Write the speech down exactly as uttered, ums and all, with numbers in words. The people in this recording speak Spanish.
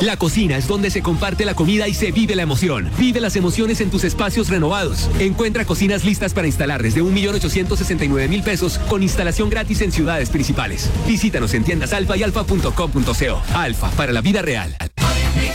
La cocina es donde se comparte la comida y se vive la emoción. Vive las emociones en tus espacios renovados. Encuentra cocinas listas para instalar desde un millón ochocientos sesenta y nueve mil pesos con instalación gratis en ciudades principales. Visítanos en tiendas Alfa y alfa punto com punto co. Alfa, para la vida real.